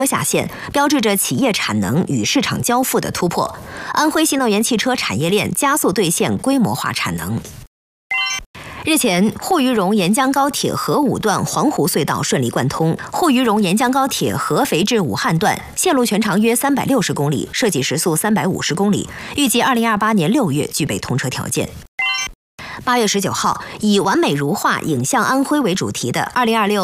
下线，标志着企业产能与市场交付的突破。安徽新能源汽车产业链加速兑现规模化产能。日前，沪渝蓉沿江高铁合武段黄湖隧道顺利贯通，沪渝蓉沿江高铁合肥至武汉段线路全长约360公里，设计时速350公里，预计2028年6月具备通车条件。8月19号，以“完美如画，影像安徽”为主题的2026